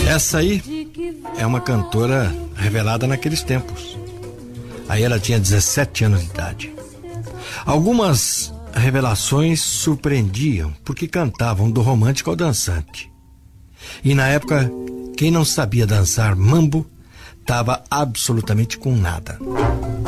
Essa aí é uma cantora revelada naqueles tempos. Aí ela tinha 17 anos de idade. Algumas revelações surpreendiam porque cantavam do romântico ao dançante. E na época, quem não sabia dançar mambo estava absolutamente com nada.